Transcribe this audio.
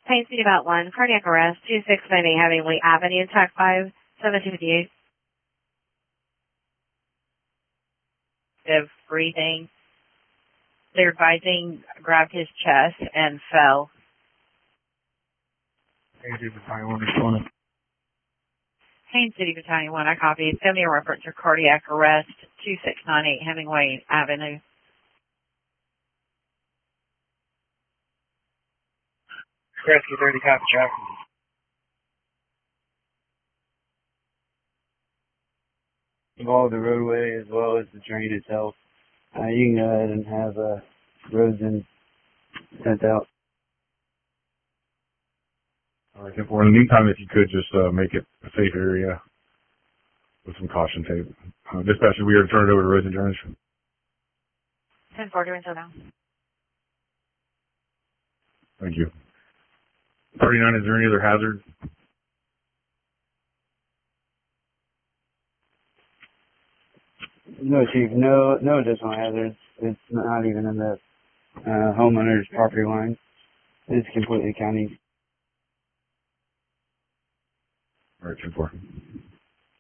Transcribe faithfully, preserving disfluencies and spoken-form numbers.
Payne City about one, cardiac arrest, two six nine eight Hemingway Avenue, TAC five, seven two eight. Of breathing. They're advising grabbed his chest and fell. Payne City Battalion one responding. Payne City Battalion one, I copy. Send me a reference for cardiac arrest, two six nine eight Hemingway Avenue. Rescue thirty, copy, track. Involve the roadway as well as the train itself. Uh, you can go ahead and have uh, Rosen sent out. All right, ten four. In the meantime, if you could just uh, make it a safe area with some caution tape. Uh, dispatcher, we are to turn it over to Rosen Jones. ten four, doing so now. Thank you. thirty-nine, is there any other hazard? No, Chief, no, no additional hazards. It's not even in the uh, homeowner's property line. It's completely county. All right, ten four.